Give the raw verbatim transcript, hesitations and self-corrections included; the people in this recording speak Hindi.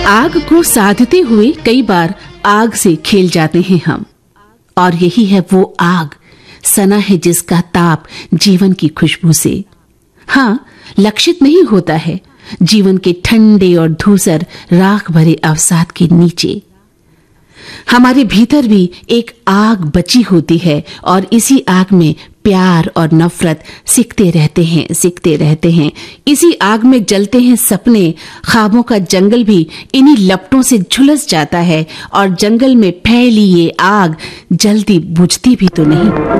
आग को साधते हुए कई बार आग से खेल जाते हैं हम, और यही है वो आग, सना है जिसका ताप जीवन की खुशबू से। हाँ, लक्षित नहीं होता है जीवन के ठंडे और धूसर राख भरे अवसाद के नीचे। हमारे भीतर भी एक आग बची होती है, और इसी आग में प्यार और नफरत सिकते रहते हैं सिकते रहते हैं इसी आग में जलते हैं सपने। ख्वाबों का जंगल भी इन्हीं लपटों से झुलस जाता है, और जंगल में फैली ये आग जल्दी बुझती भी तो नहीं।